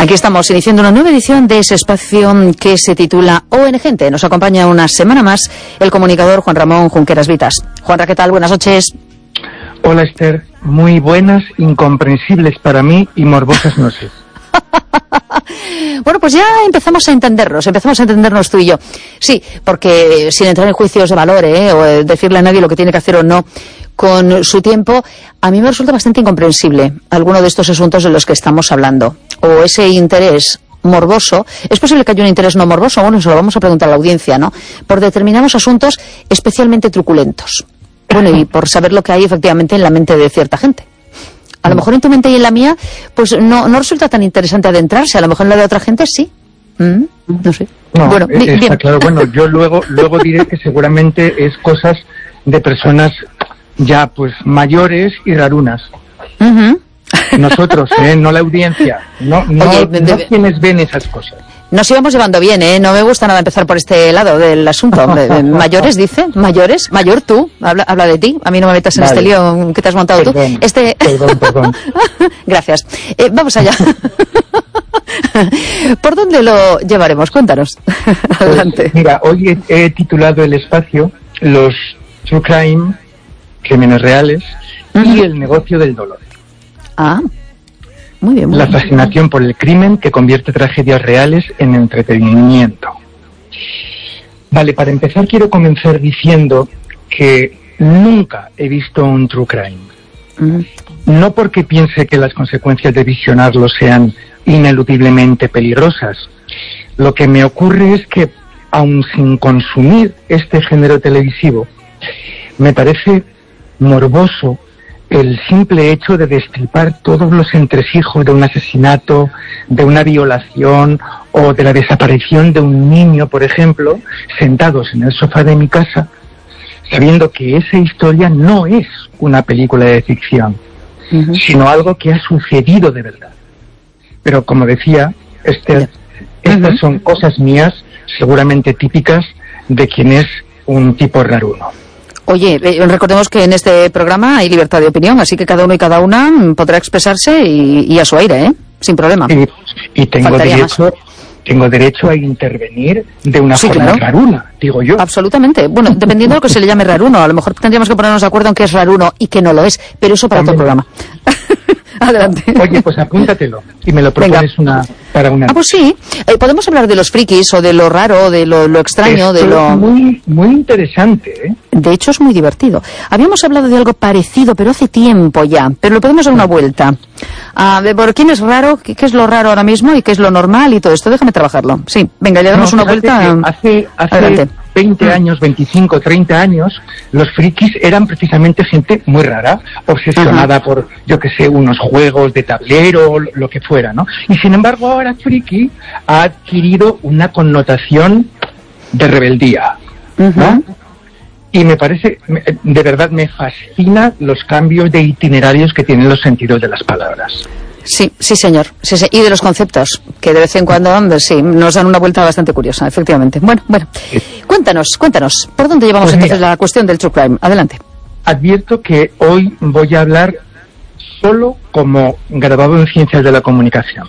Aquí estamos iniciando una nueva edición de ese espacio que se titula ON Gente. Nos acompaña una semana más el comunicador Juan Ramón Junqueras Vitas. Juanra, ¿qué tal? Buenas noches. Hola, Esther. Muy buenas, incomprensibles para mí y morbosas noches. Bueno, pues ya empezamos a entendernos tú y yo. Sí, porque sin entrar en juicios de valor, o decirle a nadie lo que tiene que hacer o no con su tiempo, a mí me resulta bastante incomprensible alguno de estos asuntos de los que estamos hablando. O ese interés morboso, es posible que haya un interés no morboso, bueno, se lo vamos a preguntar a la audiencia, ¿no? Por determinados asuntos especialmente truculentos. Bueno, y por saber lo que hay efectivamente en la mente de cierta gente. A lo mejor en tu mente y en la mía, pues no resulta tan interesante adentrarse. A lo mejor en la de otra gente sí. No sé. No, bueno, está bien. Claro. Bueno, yo luego diré que seguramente es cosas de personas ya pues mayores y rarunas. Nosotros, no la audiencia. No quienes ven esas cosas. Nos íbamos llevando bien, No me gusta nada empezar por este lado del asunto. Mayores, dice. Mayores. Mayor tú. Habla de ti. A mí no me metas en este lío que te has montado tú. Perdón. Gracias. Vamos allá. ¿Por dónde lo llevaremos? Cuéntanos. Adelante. Pues, mira, hoy he titulado el espacio Los True Crime, Crímenes Reales, y el negocio del dolor. Ah, muy bien. La fascinación por el crimen que convierte tragedias reales en entretenimiento. Vale, para empezar quiero comenzar diciendo que nunca he visto un true crime. No porque piense que las consecuencias de visionarlo sean ineludiblemente peligrosas. Lo que me ocurre es que, aun sin consumir este género televisivo, me parece morboso el simple hecho de destripar todos los entresijos de un asesinato, de una violación o de la desaparición de un niño, por ejemplo, sentados en el sofá de mi casa, sabiendo que esa historia no es una película de ficción, sino algo que ha sucedido de verdad. Pero como decía Esther, estas son cosas mías, seguramente típicas de quien es un tipo raruno. Oye, recordemos que en este programa hay libertad de opinión, así que cada uno y cada una podrá expresarse y a su aire, sin problema. Y tengo derecho a intervenir de una forma raruna, digo yo. Absolutamente. Bueno, dependiendo de lo que se le llame raruno, a lo mejor tendríamos que ponernos de acuerdo en qué es raruno y qué no lo es, pero eso para otro programa. Adelante. Oye, pues apúntatelo y me lo propones para una... pues sí. Podemos hablar de los frikis o de lo raro, de lo extraño, de lo... Es muy interesante, De hecho, es muy divertido. Habíamos hablado de algo parecido, pero hace tiempo ya. Pero lo podemos dar una vuelta. ¿Por quién es raro? ¿Qué es lo raro ahora mismo? ¿Y qué es lo normal? Y todo esto. Déjame trabajarlo. Sí, venga, ya damos una vuelta. Hace 20 años, 25, 30 años, los frikis eran precisamente gente muy rara, obsesionada por, yo que sé, unos juegos de tablero, lo que fuera, ¿no? Y sin embargo, ahora friki ha adquirido una connotación de rebeldía, ¿no? Y me parece, de verdad, me fascina los cambios de itinerarios que tienen los sentidos de las palabras. Sí, señor. Sí. Y de los conceptos, que de vez en cuando, sí, nos dan una vuelta bastante curiosa, efectivamente. Bueno. Cuéntanos, ¿por dónde llevamos entonces la cuestión del true crime? Adelante. Advierto que hoy voy a hablar solo como graduado en Ciencias de la Comunicación.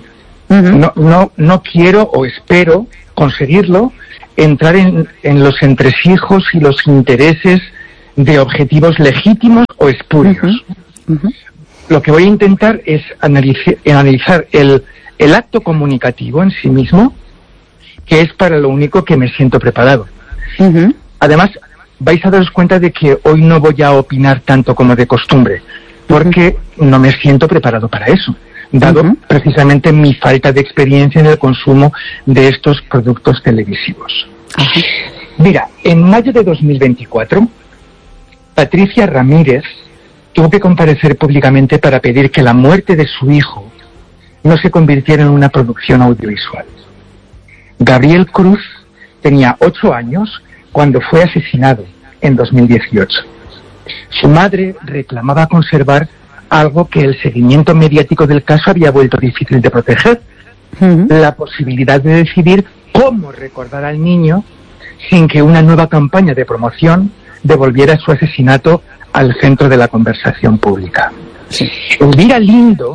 No quiero o espero conseguirlo, entrar en los entresijos y los intereses de objetivos legítimos o espurios. Lo que voy a intentar es analizar el acto comunicativo en sí mismo, que es para lo único que me siento preparado. Además, vais a daros cuenta de que hoy no voy a opinar tanto como de costumbre, porque no me siento preparado para eso, dado precisamente mi falta de experiencia en el consumo de estos productos televisivos. Mira, en mayo de 2024, Patricia Ramírez tuvo que comparecer públicamente para pedir que la muerte de su hijo no se convirtiera en una producción audiovisual. Gabriel Cruz tenía 8 años cuando fue asesinado en 2018. Su madre reclamaba conservar algo que el seguimiento mediático del caso había vuelto difícil de proteger, la posibilidad de decidir cómo recordar al niño sin que una nueva campaña de promoción devolviera su asesinato al centro de la conversación pública. Elvira Lindo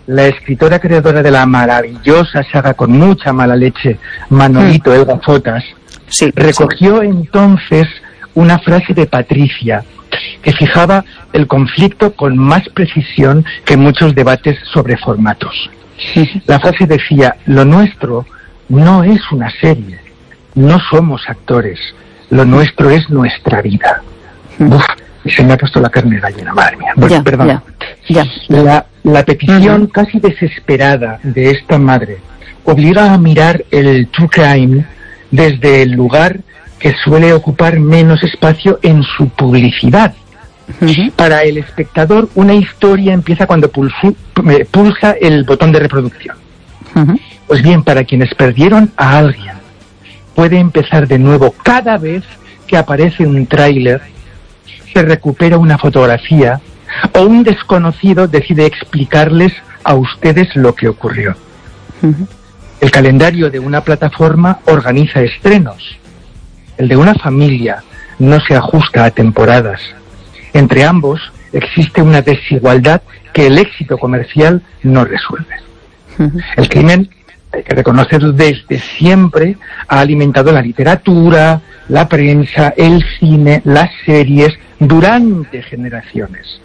la escritora creadora de la maravillosa saga con mucha mala leche, Manolito El Gafotas, recogió entonces una frase de Patricia que fijaba el conflicto con más precisión que muchos debates sobre formatos. La frase decía: lo nuestro no es una serie, no somos actores, lo nuestro es nuestra vida. Uf, se me ha puesto la carne de gallina, madre mía. Bueno, perdón. La petición casi desesperada de esta madre obliga a mirar el true crime desde el lugar que suele ocupar menos espacio en su publicidad. Para el espectador, una historia empieza cuando pulsa el botón de reproducción. Pues bien, para quienes perdieron a alguien, puede empezar de nuevo cada vez que aparece un tráiler, se recupera una fotografía o un desconocido decide explicarles a ustedes lo que ocurrió. El calendario de una plataforma organiza estrenos. El de una familia no se ajusta a temporadas. Entre ambos existe una desigualdad que el éxito comercial no resuelve. El crimen, hay que reconocerlo, desde siempre ha alimentado la literatura, la prensa, el cine, las series, durante generaciones.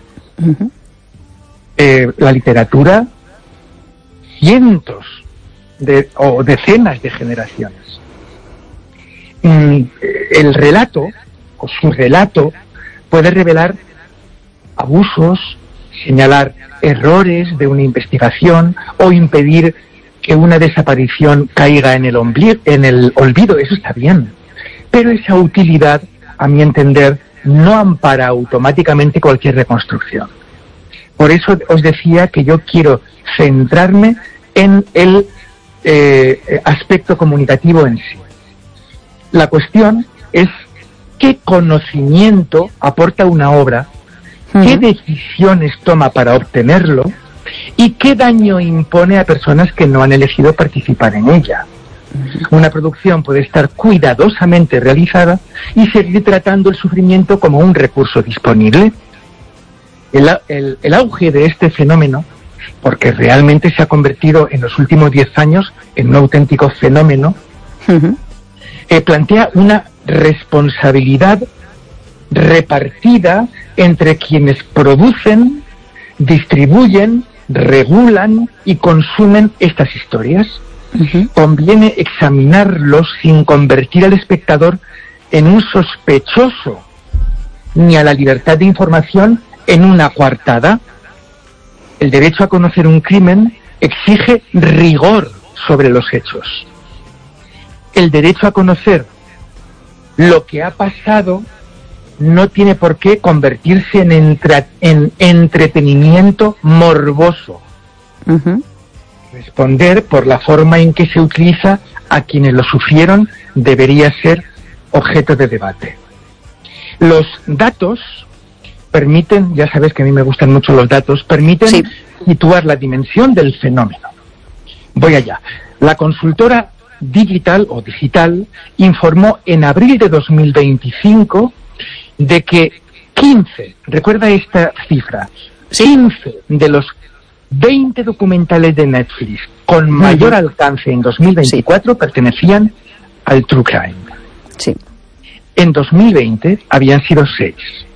La literatura, cientos o decenas de generaciones. El relato, o su relato, puede revelar abusos, señalar errores de una investigación o impedir que una desaparición caiga en el olvido. Eso está bien. Pero esa utilidad, a mi entender, no ampara automáticamente cualquier reconstrucción. Por eso os decía que yo quiero centrarme en el aspecto comunicativo en sí. La cuestión es qué conocimiento aporta una obra, qué decisiones toma para obtenerlo y qué daño impone a personas que no han elegido participar en ella. Una producción puede estar cuidadosamente realizada y seguir tratando el sufrimiento como un recurso disponible. El auge de este fenómeno, porque realmente se ha convertido en los últimos 10 años en un auténtico fenómeno, plantea una responsabilidad repartida entre quienes producen, distribuyen, regulan y consumen estas historias. Conviene examinarlos sin convertir al espectador en un sospechoso, ni a la libertad de información en una coartada. El derecho a conocer un crimen exige rigor sobre los hechos. El derecho a conocer lo que ha pasado no tiene por qué convertirse en entretenimiento morboso. Responder por la forma en que se utiliza a quienes lo sufrieron debería ser objeto de debate. Los datos permiten, ya sabes que a mí me gustan mucho los datos, permiten situar la dimensión del fenómeno. Voy allá. La consultora Digital informó en abril de 2025 de que 15, recuerda esta cifra, 15 de los 20 documentales de Netflix con mayor alcance en 2024 pertenecían al True Crime. En 2020 habían sido 6.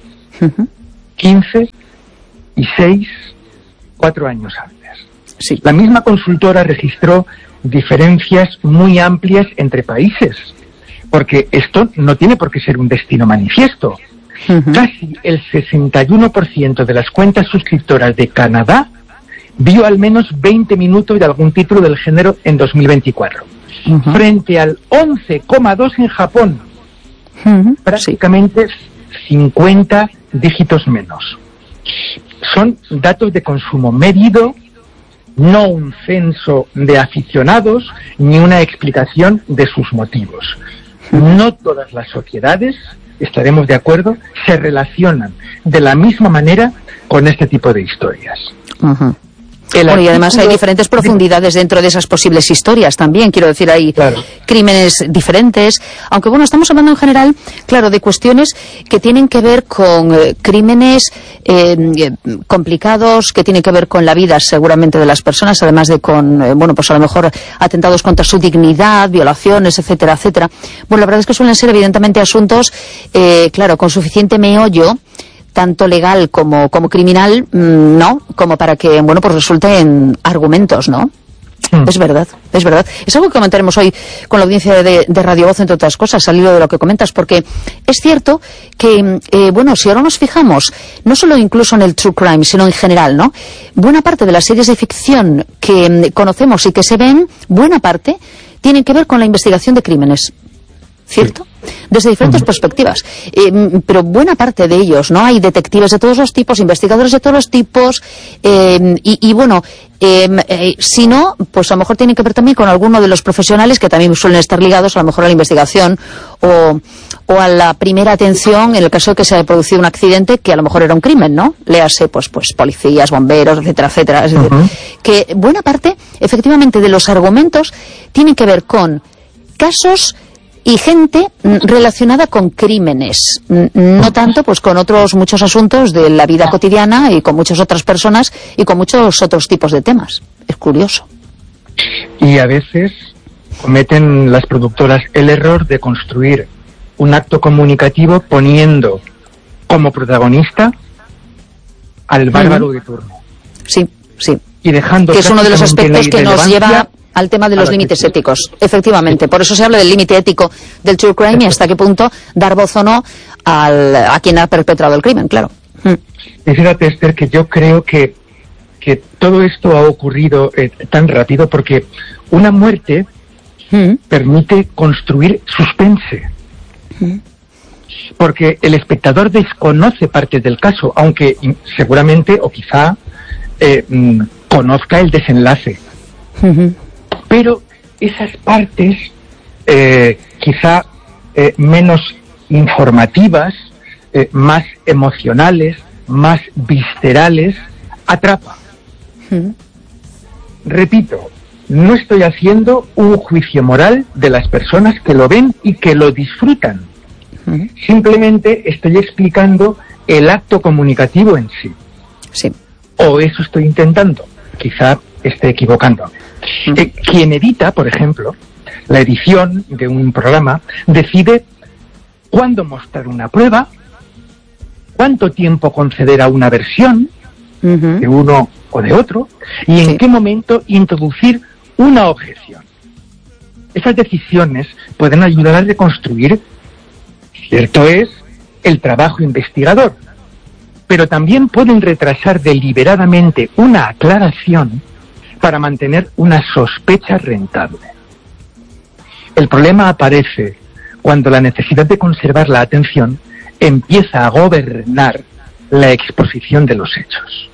15 y 6, 4 años antes. La misma consultora registró diferencias muy amplias entre países, porque esto no tiene por qué ser un destino manifiesto. Casi el 61% de las cuentas suscriptoras de Canadá vio al menos 20 minutos de algún título del género en 2024, frente al 11,2% en Japón, prácticamente 50 dígitos menos. Son datos de consumo medido, no un censo de aficionados ni una explicación de sus motivos. No todas las sociedades, estaremos de acuerdo, se relacionan de la misma manera con este tipo de historias. Bueno, y además hay diferentes profundidades dentro de esas posibles historias también, quiero decir, hay crímenes diferentes, aunque bueno, estamos hablando en general, claro, de cuestiones que tienen que ver con crímenes complicados, que tienen que ver con la vida seguramente de las personas, además de con, bueno, pues a lo mejor atentados contra su dignidad, violaciones, etcétera, etcétera. Bueno, la verdad es que suelen ser evidentemente asuntos, claro, con suficiente meollo, tanto legal como criminal, ¿no? Como para que, bueno, pues resulten argumentos, ¿no? Es verdad, es verdad. Es algo que comentaremos hoy con la audiencia de Radio Voz, entre otras cosas, al hilo de lo que comentas, porque es cierto que, bueno, si ahora nos fijamos, no solo incluso en el true crime, sino en general, ¿no? Buena parte de las series de ficción que conocemos y que se ven, buena parte, tienen que ver con la investigación de crímenes. ¿Cierto? Desde diferentes perspectivas. Pero buena parte de ellos, ¿no? Hay detectives de todos los tipos, investigadores de todos los tipos, y bueno, si no, pues a lo mejor tienen que ver también con alguno de los profesionales que también suelen estar ligados a lo mejor a la investigación o a la primera atención en el caso de que se haya producido un accidente que a lo mejor era un crimen, ¿no? Léase, pues policías, bomberos, etcétera, etcétera. Es decir, que buena parte, efectivamente, de los argumentos tienen que ver con casos y gente relacionada con crímenes, no tanto pues con otros muchos asuntos de la vida cotidiana y con muchas otras personas y con muchos otros tipos de temas. Es curioso. Y a veces cometen las productoras el error de construir un acto comunicativo poniendo como protagonista al bárbaro de turno. Sí, sí. Y dejando que es uno de los aspectos que nos lleva al tema de los límites éticos, efectivamente. Por eso se habla del límite ético del true crime y hasta qué punto dar voz o no a quien ha perpetrado el crimen, claro. Y fíjate, Esther, que yo creo que todo esto ha ocurrido tan rápido porque una muerte permite construir suspense. Porque el espectador desconoce partes del caso, aunque seguramente o quizá conozca el desenlace. Pero esas partes, quizá menos informativas, más emocionales, más viscerales, atrapa. Repito, no estoy haciendo un juicio moral de las personas que lo ven y que lo disfrutan. Simplemente estoy explicando el acto comunicativo en sí. Sí. O eso estoy intentando. Quizá esté equivocándome. Quien edita, por ejemplo, la edición de un programa, decide cuándo mostrar una prueba, cuánto tiempo conceder a una versión de uno o de otro, y en qué momento introducir una objeción. Esas decisiones pueden ayudar a reconstruir, cierto es, el trabajo investigador, pero también pueden retrasar deliberadamente una aclaración para mantener una sospecha rentable. El problema aparece cuando la necesidad de conservar la atención empieza a gobernar la exposición de los hechos.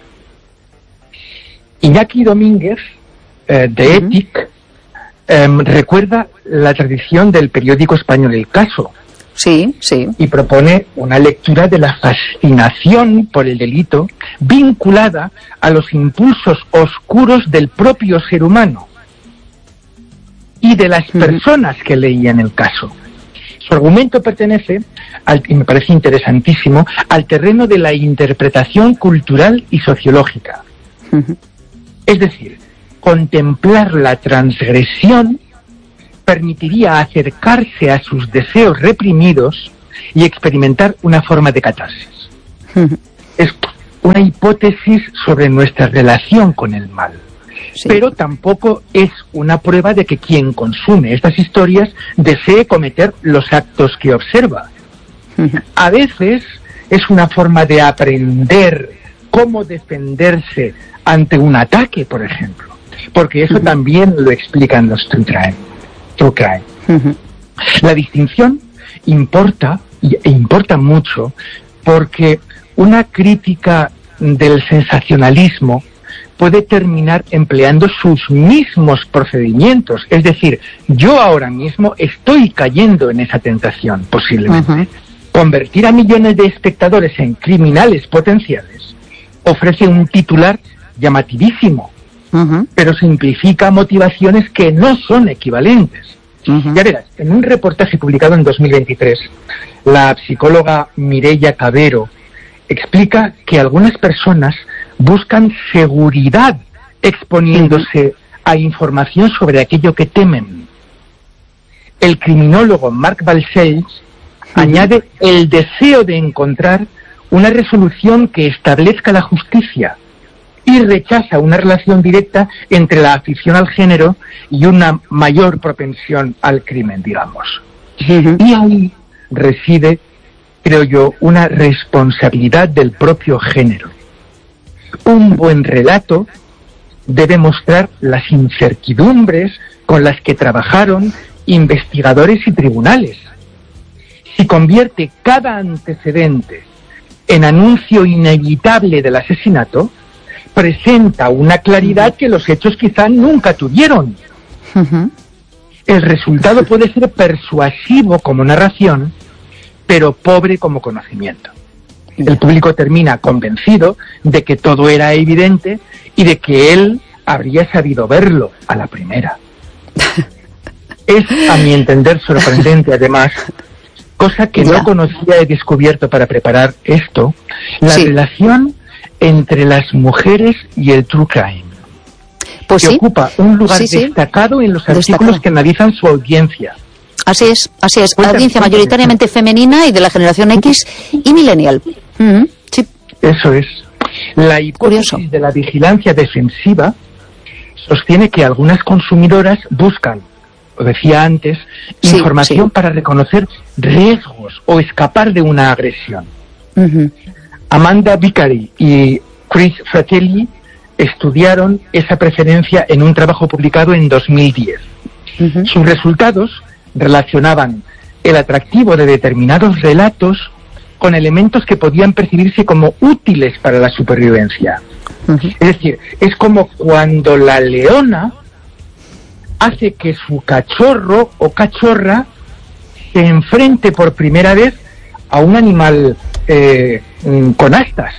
Iñaki Domínguez, de ETIC, recuerda la tradición del periódico español El Caso. Sí, sí. Y propone una lectura de la fascinación por el delito vinculada a los impulsos oscuros del propio ser humano y de las personas que leían el caso. Su argumento pertenece, y me parece interesantísimo, al terreno de la interpretación cultural y sociológica. Es decir, contemplar la transgresión permitiría acercarse a sus deseos reprimidos y experimentar una forma de catarsis. Es una hipótesis sobre nuestra relación con el mal. Sí. Pero tampoco es una prueba de que quien consume estas historias desee cometer los actos que observa. A veces es una forma de aprender cómo defenderse ante un ataque, por ejemplo. Porque eso también lo explican los true crime. La distinción importa, e importa mucho, porque una crítica del sensacionalismo puede terminar empleando sus mismos procedimientos. Es decir, yo ahora mismo estoy cayendo en esa tentación, posiblemente. Convertir a millones de espectadores en criminales potenciales ofrece un titular llamativísimo, pero simplifica motivaciones que no son equivalentes. Ya verás, en un reportaje publicado en 2023, la psicóloga Mireia Cavero explica que algunas personas buscan seguridad exponiéndose a información sobre aquello que temen. El criminólogo Mark Balcells añade el deseo de encontrar una resolución que establezca la justicia y rechaza una relación directa entre la afición al género y una mayor propensión al crimen, digamos. Y ahí reside, creo yo, una responsabilidad del propio género. Un buen relato debe mostrar las incertidumbres con las que trabajaron investigadores y tribunales. Si convierte cada antecedente en anuncio inevitable del asesinato, presenta una claridad que los hechos quizá nunca tuvieron. El resultado puede ser persuasivo como narración, pero pobre como conocimiento. El público termina convencido de que todo era evidente y de que él habría sabido verlo a la primera. Es, a mi entender, sorprendente, además, cosa que no conocía, he descubierto para preparar esto, la relación entre las mujeres y el true crime, pues que ocupa un lugar destacado en los artículos que analizan su audiencia. Así es. Audiencia mayoritariamente femenina y de la generación X y millennial. Sí. Eso es. La hipótesis de la vigilancia defensiva sostiene que algunas consumidoras buscan, lo decía antes, información para reconocer riesgos o escapar de una agresión. Amanda Vicari y Chris Fratelli estudiaron esa preferencia en un trabajo publicado en 2010. Sus resultados relacionaban el atractivo de determinados relatos con elementos que podían percibirse como útiles para la supervivencia. Es decir, es como cuando la leona hace que su cachorro o cachorra se enfrente por primera vez a un animal con astas.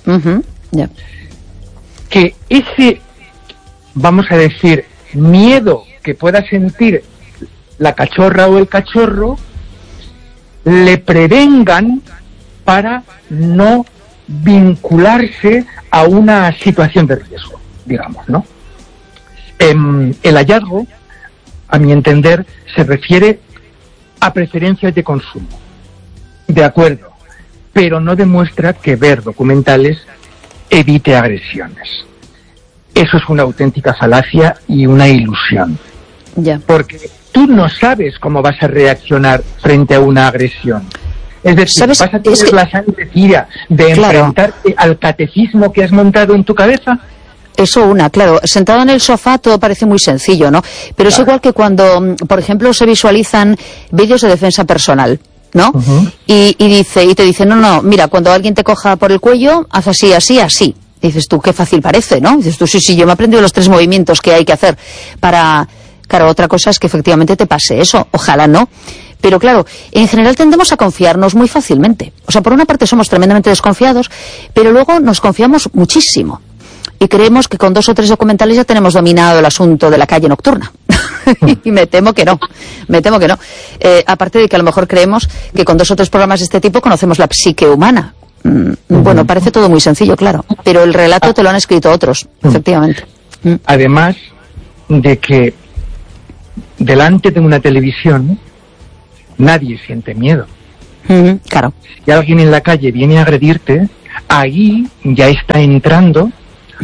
Que ese, vamos a decir, miedo que pueda sentir la cachorra o el cachorro, le prevengan para no vincularse a una situación de riesgo, digamos, ¿no? El hallazgo, a mi entender, se refiere a preferencias de consumo. De acuerdo, pero no demuestra que ver documentales evite agresiones. Eso es una auténtica falacia y una ilusión. Porque tú no sabes cómo vas a reaccionar frente a una agresión. Es decir, ¿vas a tener la sangre tira de enfrentarte al catecismo que has montado en tu cabeza? Eso sentado en el sofá todo parece muy sencillo, ¿no? Pero es igual que cuando, por ejemplo, se visualizan vídeos de defensa personal, ¿no? Y te dice, no, mira, cuando alguien te coja por el cuello, haz así, así, así. Dices tú, qué fácil parece, ¿no? Dices tú, sí, yo me he aprendido los 3 movimientos que hay que hacer para... Claro, otra cosa es que efectivamente te pase eso, ojalá no. Pero claro, en general tendemos a confiarnos muy fácilmente. O sea, por una parte somos tremendamente desconfiados, pero luego nos confiamos muchísimo. Y creemos que con 2 o 3 documentales ya tenemos dominado el asunto de la calle nocturna. Y me temo que no. Aparte de que a lo mejor creemos que con 2 o 3 programas de este tipo conocemos la psique humana. Bueno, parece todo muy sencillo, claro. Pero el relato te lo han escrito otros, efectivamente. Además de que delante de una televisión nadie siente miedo. Claro. Si alguien en la calle viene a agredirte, ahí ya está entrando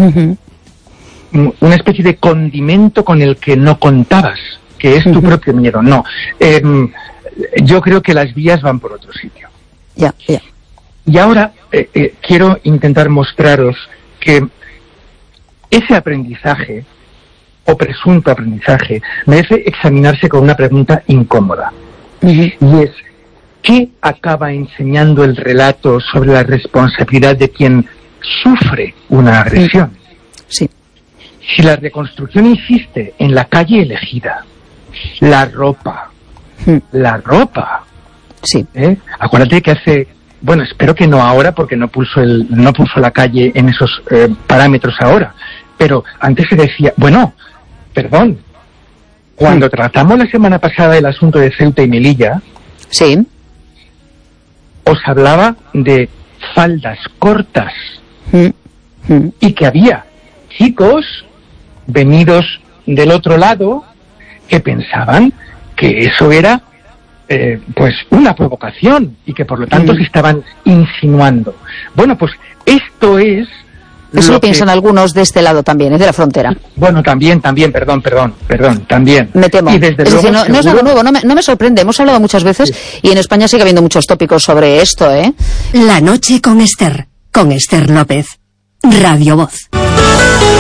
una especie de condimento con el que no contabas, que es tu propio miedo. No, yo creo que las vías van por otro sitio. Y ahora quiero intentar mostraros que ese aprendizaje, o presunto aprendizaje, merece examinarse con una pregunta incómoda. Y es, ¿qué acaba enseñando el relato sobre la responsabilidad de quien sufre una agresión? Sí. Si la reconstrucción insiste en la calle elegida, la ropa. Sí. Acuérdate que hace, espero que no ahora, porque no pulso la calle en esos parámetros ahora, pero antes se decía, bueno, perdón, cuando tratamos la semana pasada el asunto de Ceuta y Melilla, sí, os hablaba de faldas cortas y que había chicos venidos del otro lado que pensaban que eso era pues una provocación y que por lo tanto se estaban insinuando. Bueno, pues esto es... Eso lo piensan algunos de este lado también, de la frontera. Bueno, también, perdón, también. Me temo. Y desde es luego, decir, no es algo nuevo, no me sorprende. Hemos hablado muchas veces y en España sigue habiendo muchos tópicos sobre esto, ¿eh? La noche con Esther López. Radio Voz.